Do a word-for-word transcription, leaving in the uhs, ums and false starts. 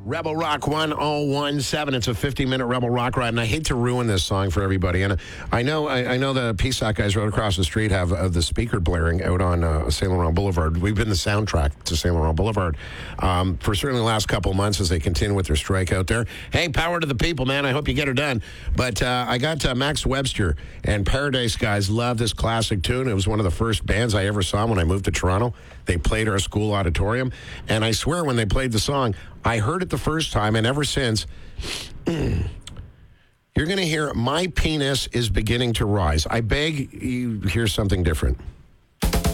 Rebel Rock one oh one seven. It's a fifty-minute Rebel Rock ride, and I hate to ruin this song for everybody. And I know I, I know the P S A C guys right across the street have uh, the speaker blaring out on uh, Saint Laurent Boulevard. We've been the soundtrack to Saint Laurent Boulevard um, for certainly the last couple of months as they continue with their strike out there. Hey, power to the people, man. I hope you get her done. But uh, I got uh, Max Webster and Paradise guys love this classic tune. It was one of the first bands I ever saw when I moved to Toronto. They played our school auditorium, and I swear when they played the song, I heard it the first time, and ever since, you're going to hear My Penis Is Beginning to Rise. I beg you hear something different.